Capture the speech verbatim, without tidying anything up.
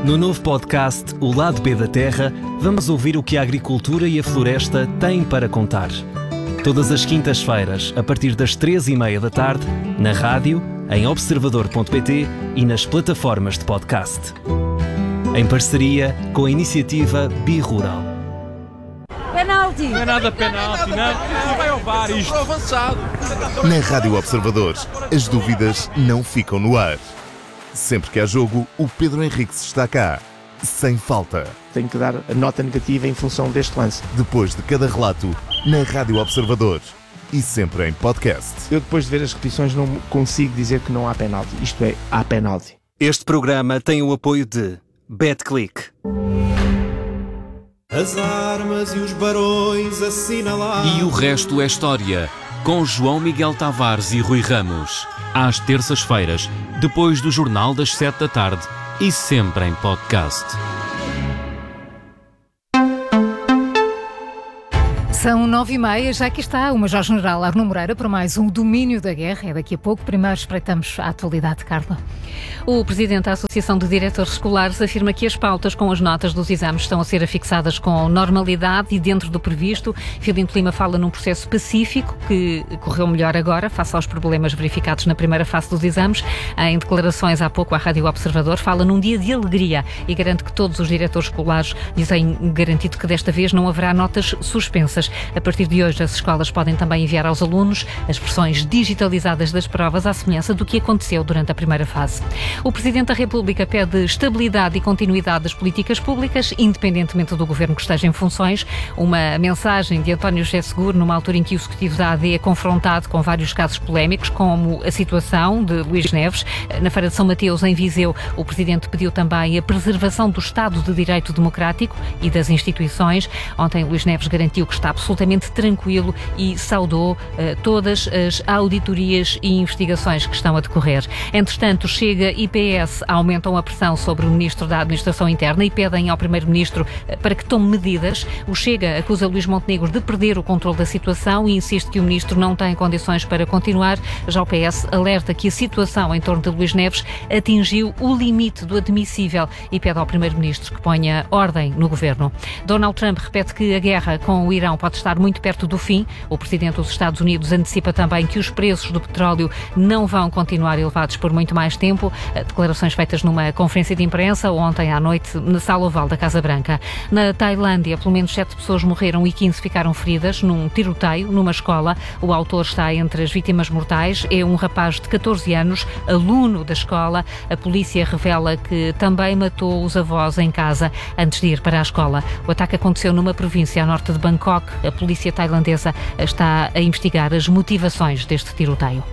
No novo podcast O Lado B da Terra, vamos ouvir o que a agricultura e a floresta têm para contar. Todas as quintas-feiras, a partir das três e meia da tarde, na rádio, em observador ponto pt e nas plataformas de podcast. Em parceria com a iniciativa Bi-Rural. Penalti! Não é nada penalti, não. Não vai ao V A R isto. Avançado. Na Rádio Observador, as dúvidas não ficam no ar. Sempre que há jogo, o Pedro Henriques está cá. Sem falta. Tenho que dar a nota negativa em função deste lance. Depois de cada relato, na Rádio Observador. E sempre em podcast. Eu, depois de ver as repetições, não consigo dizer que não há penalti. Isto é, há penalti. Este programa tem o apoio de BetClick. As armas e os barões assinalados. E o resto é história, com João Miguel Tavares e Rui Ramos. Às terças-feiras, depois do Jornal das Sete da Tarde e sempre em podcast. São nove e meia, já aqui está o Major-General Arno Moreira para mais um Domínio da Guerra. É daqui a pouco. Primeiro espreitamos a atualidade, Carla. O Presidente da Associação de Diretores Escolares afirma que as pautas com as notas dos exames estão a ser afixadas com normalidade e dentro do previsto. Filipe Lima fala num processo pacífico que correu melhor agora, face aos problemas verificados na primeira fase dos exames. Em declarações há pouco à Rádio Observador, fala num dia de alegria e garante que todos os diretores escolares lhes têm garantido que desta vez não haverá notas suspensas. A partir de hoje, as escolas podem também enviar aos alunos as versões digitalizadas das provas à semelhança do que aconteceu durante a primeira fase. O Presidente da República pede estabilidade e continuidade das políticas públicas, independentemente do governo que esteja em funções. Uma mensagem de António José Seguro, numa altura em que o Executivo da A D é confrontado com vários casos polémicos, como a situação de Luís Neves. Na Feira de São Mateus, em Viseu, o Presidente pediu também a preservação do Estado de Direito Democrático e das instituições. Ontem, Luís Neves garantiu que está absolutamente tranquilo e saudou uh, todas as auditorias e investigações que estão a decorrer. Entretanto, Chega e P S aumentam a pressão sobre o Ministro da Administração Interna e pedem ao Primeiro-Ministro uh, para que tome medidas. O Chega acusa Luís Montenegro de perder o controle da situação e insiste que o Ministro não tem condições para continuar. Já o P S alerta que a situação em torno de Luís Neves atingiu o limite do admissível e pede ao Primeiro-Ministro que ponha ordem no Governo. Donald Trump repete que a guerra com o Irão pode estar muito perto do fim. O Presidente dos Estados Unidos antecipa também que os preços do petróleo não vão continuar elevados por muito mais tempo. Declarações feitas numa conferência de imprensa ontem à noite na Sala Oval da Casa Branca. Na Tailândia, pelo menos sete pessoas morreram e quinze ficaram feridas num tiroteio numa escola. O autor está entre as vítimas mortais. É um rapaz de catorze anos, aluno da escola. A polícia revela que também matou os avós em casa antes de ir para a escola. O ataque aconteceu numa província a norte de Bangkok. A polícia tailandesa está a investigar as motivações deste tiroteio.